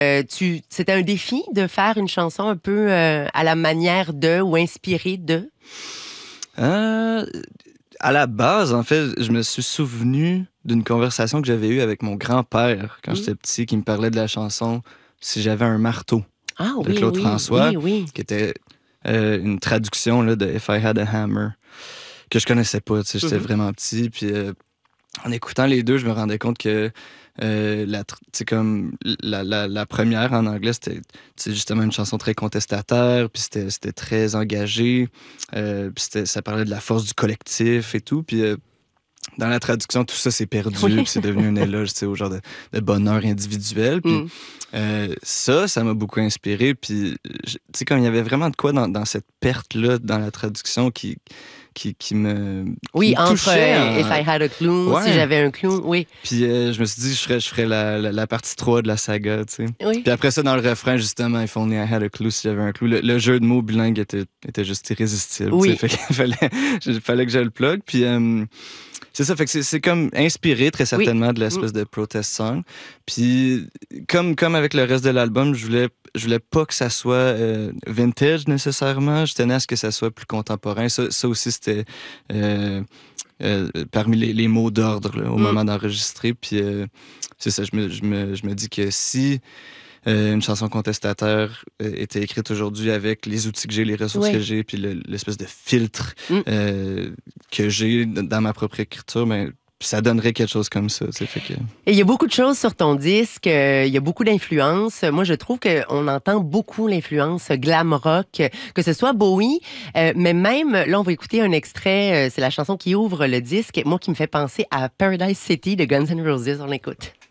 C'était un défi de faire une chanson un peu à la manière de ou inspirée de? Euh, à la base, en fait, je me suis souvenu d'une conversation que j'avais eue avec mon grand-père quand j'étais petit, qui me parlait de la chanson Si j'avais un marteau Ah de oui, Claude oui, François, oui, oui. qui était une traduction là, de If I Had a Hammer, que je connaissais pas, tu sais, j'étais vraiment petit. Puis en écoutant les deux, je me rendais compte que comme la première en anglais, c'était justement une chanson très contestataire, puis c'était très engagé, puis ça parlait de la force du collectif et tout. Puis dans la traduction, tout ça s'est perdu, Oui. puis c'est devenu un éloge, tu sais, au genre de bonheur individuel. Puis ça m'a beaucoup inspiré. Puis, tu sais, comme il y avait vraiment de quoi dans cette perte-là, dans la traduction, qui Oui, me entre touchait. If I Had a Clue, si Ouais. j'avais un clou, oui. Puis je me suis dit, je ferais la partie 3 de la saga, tu sais. Oui. Puis après ça, dans le refrain, justement, If only I had a clue, si j'avais un clou. Le jeu de mots bilingue était juste irrésistible. Oui. Tu sais. Fait qu'il fallait que je le plug. Puis c'est ça, fait que c'est comme inspiré très certainement de l'espèce de protest song. Puis comme avec le reste de l'album, je voulais pas que ça soit vintage nécessairement. Je tenais à ce que ça soit plus contemporain. Ça aussi, c'était parmi les mots d'ordre là, au moment d'enregistrer. Puis c'est ça, je me dis que si une chanson contestataire était écrite aujourd'hui avec les outils que j'ai, les ressources que j'ai, puis l'espèce de filtre que j'ai dans ma propre écriture, ben, ça donnerait quelque chose comme ça. Fait que... Et il y a beaucoup de choses sur ton disque, il y a beaucoup d'influences. Moi, je trouve qu'on entend beaucoup l'influence glam rock, que ce soit Bowie, mais même, là, on va écouter un extrait, c'est la chanson qui ouvre le disque, moi qui me fait penser à Paradise City de Guns N' Roses. On l'écoute.